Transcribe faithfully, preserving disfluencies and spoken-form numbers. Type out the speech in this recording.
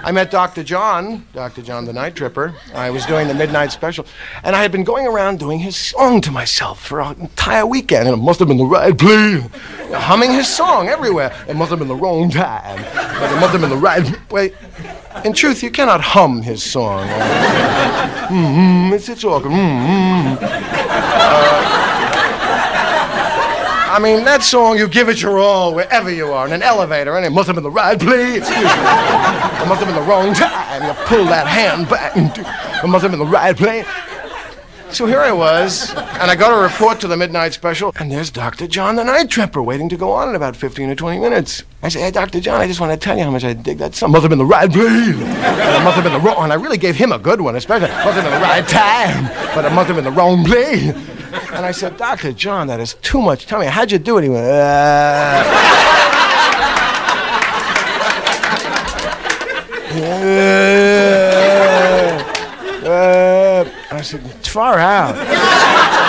I met Doctor John, Doctor John the Night Tripper. I was doing the midnight special, and I had been going around doing his song to myself for an entire weekend, and it must have been the right place. Humming his song everywhere. It must have been the wrong time, but it must have been the right... Wait, in truth, you cannot hum his song. Mm-hmm, it's, it's awkward. Mm-hmm. Uh, I mean, that song, you give it your all wherever you are, in an elevator, and it must have been the right place. Excuse me. It must have been the wrong time. You pull that hand back. It must have been the right place. So here I was, and I got a report to the midnight special, and there's Doctor John the Night Tripper waiting to go on in about fifteen or twenty minutes. I say, hey, Doctor John, I just want to tell you how much I dig that song. Must have been the right place. It must have been the wrong, and I really gave him a good one, especially. Must have been the right time, but it must have been the wrong place. And I said, Doctor John, that is too much. Tell me, how'd you do it? He went, uh... uh, uh... I said, it's far out.